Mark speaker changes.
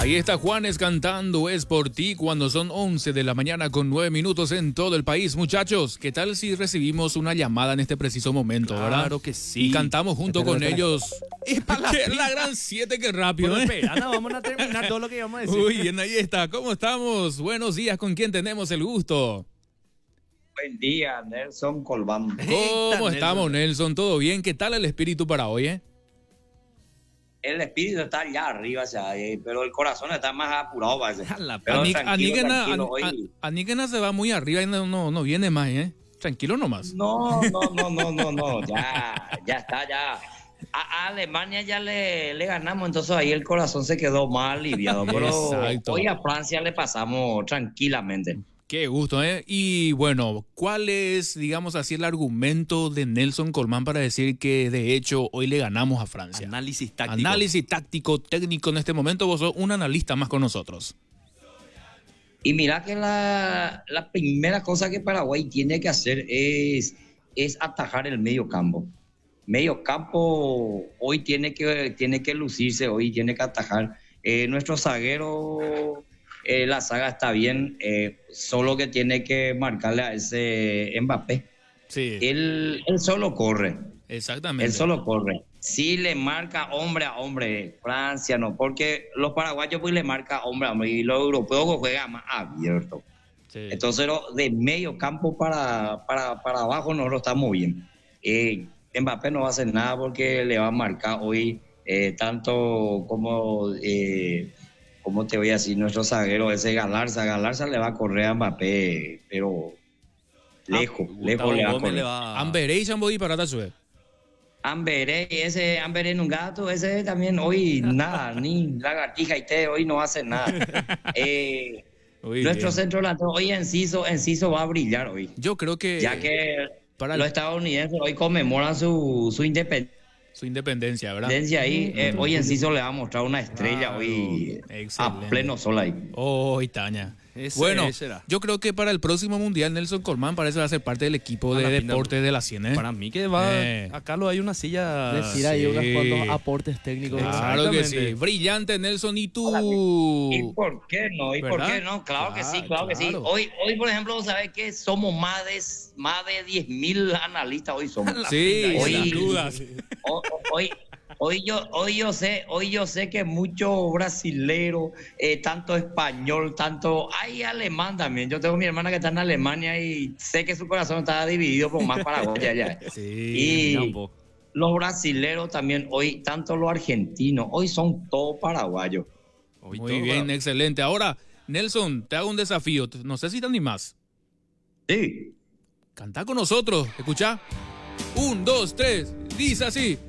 Speaker 1: Ahí está Juanes cantando Es por ti cuando son 11 de la mañana con 9 minutos en todo el país. Muchachos, ¿qué tal si recibimos una llamada en este preciso momento, verdad?
Speaker 2: Claro que sí.
Speaker 1: Y cantamos junto con ellos.
Speaker 2: Y para
Speaker 1: La gran 7, qué rápido,
Speaker 2: Bueno,
Speaker 1: ¿eh?
Speaker 2: espera, no, vamos a terminar todo lo que íbamos a decir.
Speaker 1: Uy, bien, ahí está. ¿Cómo estamos? Buenos días, ¿con quién tenemos el gusto?
Speaker 3: Buen día, Nelson Colbán.
Speaker 1: ¿Cómo estamos, Nelson? ¿Todo bien? ¿Qué tal el espíritu para hoy, eh?
Speaker 3: El espíritu está allá arriba, o sea, pero el corazón está más apurado, parece. Pero
Speaker 1: Aníquena se va muy arriba y no viene más, ¿eh? Tranquilo nomás.
Speaker 3: No, ya está, ya. A Alemania ya le ganamos, entonces ahí el corazón se quedó más aliviado. Pero
Speaker 1: Exacto.
Speaker 3: hoy a Francia le pasamos tranquilamente.
Speaker 1: Qué gusto, ¿eh? Y bueno, ¿cuál es, digamos así, el argumento de Nelson Colmán para decir que de hecho hoy le ganamos a Francia?
Speaker 2: Análisis táctico.
Speaker 1: Análisis táctico, técnico en este momento. Vos sos un analista más con nosotros.
Speaker 3: Y mira que la primera cosa que Paraguay tiene que hacer es atajar el medio campo. Medio campo hoy tiene que lucirse, hoy tiene que atajar. Nuestro zaguero, la saga está bien, solo que tiene que marcarle a ese Mbappé.
Speaker 1: Sí.
Speaker 3: Él solo corre.
Speaker 1: Exactamente.
Speaker 3: Él solo corre. Sí le marca hombre a hombre, Francia no, porque los paraguayos pues le marca hombre a hombre y los europeos juegan más abierto. Sí. Entonces de medio campo para abajo no lo estamos bien. Mbappé no va a hacer nada porque le va a marcar hoy tanto como ¿cómo te voy a decir? Nuestro zaguero ese Galarza le va a correr a Mbappé, pero lejos le va a correr.
Speaker 1: Amberé y Samboy para Tazue.
Speaker 3: Amberé en un gato, ese también hoy nada, ni lagartija y té, hoy no hace nada. Nuestro centro delantero hoy Enciso va a brillar hoy.
Speaker 1: Yo creo que
Speaker 3: ya que los estadounidenses hoy conmemoran su independencia.
Speaker 1: Su independencia, ¿verdad?
Speaker 3: Ahí, hoy Enciso le va a mostrar una estrella hoy excelente. A pleno sol ahí.
Speaker 1: Oh, Itaña. Bueno, yo creo que para el próximo Mundial Nelson Colmán parece va a ser parte del equipo de deporte de la 100, ¿eh?
Speaker 2: Para mí que va... Acá hay una silla...
Speaker 4: Decir ahí unos cuantos aportes técnicos.
Speaker 1: Claro que sí. Brillante, Nelson. ¿Y tú?
Speaker 3: ¿Y por qué no? ¿Por qué no? Claro que sí. Hoy, por ejemplo, ¿sabes qué? Somos más de 10,000 analistas. Hoy somos.
Speaker 1: Sí,
Speaker 3: sin
Speaker 1: dudas.
Speaker 3: Hoy yo sé que muchos brasileros, tanto español, tanto hay alemán también. Yo tengo mi hermana que está en Alemania y sé que su corazón está dividido por más paraguayos allá.
Speaker 1: Sí,
Speaker 3: y los brasileros también hoy, tanto los argentinos, hoy son todos paraguayos.
Speaker 1: Muy bien, excelente. Ahora, Nelson, te hago un desafío. No sé si te animás.
Speaker 3: Sí.
Speaker 1: Cantá con nosotros. Escuchá. 1, 2, 3. Dice así.